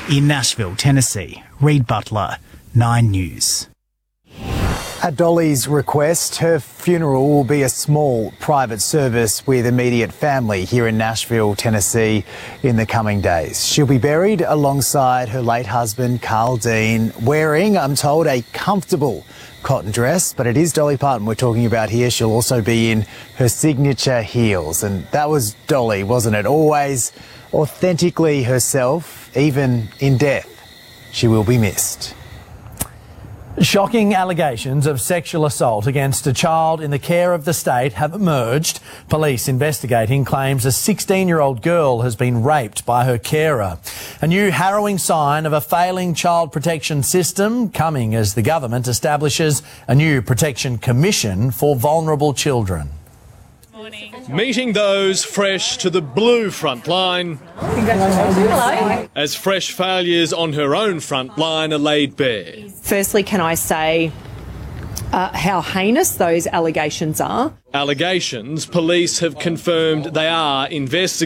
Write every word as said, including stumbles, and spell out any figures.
In Nashville, Tennessee, Reed Butler, Nine News. At Dolly's request, her funeral will be a small private service with immediate family here in Nashville, Tennessee in the coming days. She'll be buried alongside her late husband, Carl Dean, wearing, I'm told, a comfortable cotton dress, but it is Dolly Parton we're talking about here. She'll also be in her signature heels, and that was Dolly, wasn't it? Always authentically herself, even in death. She will be missed. Shocking allegations of sexual assault against a child in the care of the state have emerged. Police investigating claims a sixteen-year-old girl has been raped by her carer. A new harrowing sign of a failing child protection system coming as the government establishes a new protection commission for vulnerable children. Meeting those fresh to the blue front line. Hello. As fresh failures on her own front line are laid bare. Firstly, can I say uh, how heinous those allegations are? Allegations police have confirmed they are investigating.